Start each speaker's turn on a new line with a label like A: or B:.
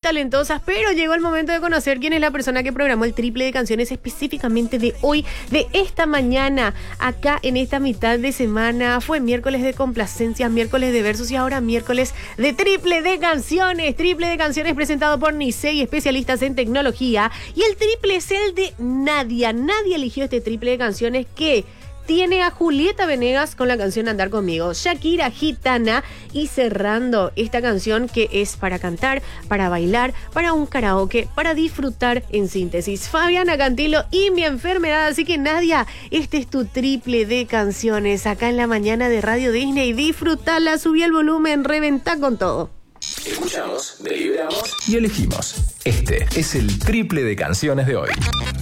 A: talentosas, pero llegó el momento de conocer quién es la persona que programó el triple de canciones específicamente de hoy, de esta mañana, acá en esta mitad de semana. Fue miércoles de complacencias, miércoles de versos y ahora miércoles de triple de canciones. Triple de canciones presentado por Nisei, especialistas en tecnología. Y el triple es el de Nadia. Nadia eligió este triple de canciones que tiene a Julieta Venegas con la canción Andar Conmigo, Shakira Gitana y cerrando esta canción que es para cantar, para bailar, para un karaoke, para disfrutar en síntesis. Fabiana Cantilo y Mi Enfermedad. Así que Nadia, este es tu triple de canciones acá en la mañana de Radio Disney. Disfrutala, subí el volumen, reventá con todo.
B: Escuchamos, deliberamos y elegimos. Este es el triple de canciones de hoy.